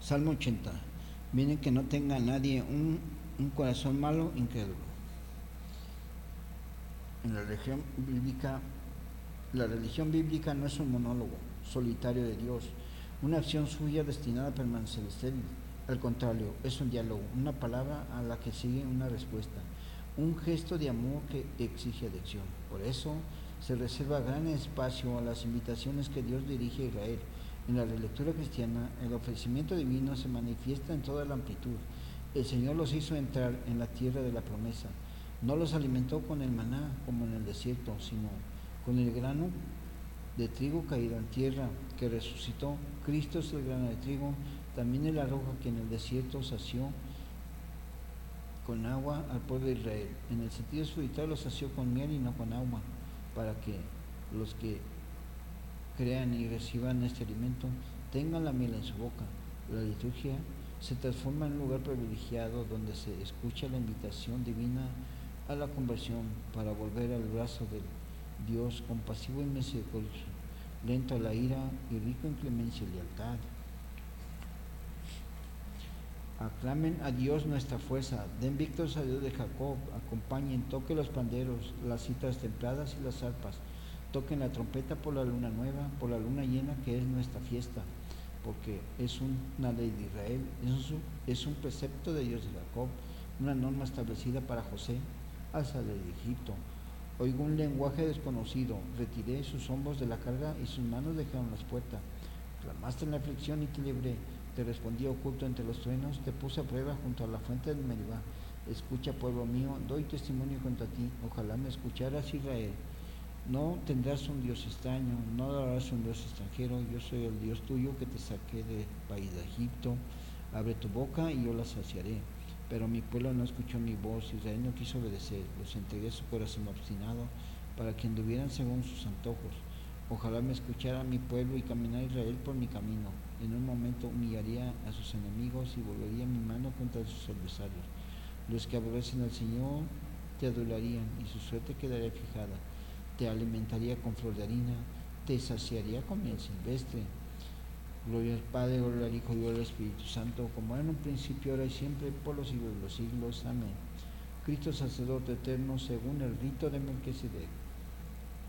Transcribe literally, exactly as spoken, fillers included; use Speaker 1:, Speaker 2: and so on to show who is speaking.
Speaker 1: Salmo ochenta. Miren que no tenga nadie un, un corazón malo, incrédulo. En la religión bíblica, la religión bíblica no es un monólogo solitario de Dios, una acción suya destinada a permanecer estéril. Al contrario, es un diálogo, una palabra a la que sigue una respuesta, un gesto de amor que exige adhesión. Por eso se reserva gran espacio a las invitaciones que Dios dirige a Israel. En la relectura cristiana, el ofrecimiento divino se manifiesta en toda la amplitud. El Señor los hizo entrar en la tierra de la promesa. No los alimentó con el maná como en el desierto, sino con el grano de trigo caído en tierra que resucitó. Cristo es el grano de trigo, también es la roca que en el desierto sació con agua al pueblo de Israel. En el sentido espiritual los sació con miel y no con agua, para que los que crean y reciban este alimento tengan la miel en su boca. La liturgia se transforma en un lugar privilegiado donde se escucha la invitación divina a la conversión para volver al brazo del Dios compasivo y misericordioso, lento a la ira y rico en clemencia y lealtad. Aclamen a Dios nuestra fuerza, den víctoras a Dios de Jacob, acompañen, toquen los panderos, las citas templadas y las arpas, toquen la trompeta por la luna nueva, por la luna llena que es nuestra fiesta, porque es una ley de Israel, es un, es un precepto de Dios de Jacob, una norma establecida para José al salir de Egipto. Oigo un lenguaje desconocido, retiré sus hombros de la carga y sus manos dejaron las puertas. Clamaste en la aflicción y te libré, te respondí oculto entre los truenos, te puse a prueba junto a la fuente del Meribá. Escucha, pueblo mío, doy testimonio contra ti, ojalá me escucharas, Israel. No tendrás un Dios extraño, no darás un Dios extranjero, yo soy el Dios tuyo que te saqué del país de Egipto. Abre tu boca y yo la saciaré. Pero mi pueblo no escuchó mi voz, Israel no quiso obedecer, los entregué su corazón obstinado para que anduvieran según sus antojos. Ojalá me escuchara mi pueblo y caminara Israel por mi camino. En un momento humillaría a sus enemigos y volvería mi mano contra sus adversarios. Los que aborrecen al Señor te adularían y su suerte quedaría fijada. Te alimentaría con flor de harina, te saciaría con miel silvestre. Gloria al Padre, gloria al Hijo y gloria al Espíritu Santo, como era en un principio, ahora y siempre, por los siglos de los siglos. Amén. Cristo sacerdote eterno, según el rito de Melquisedec.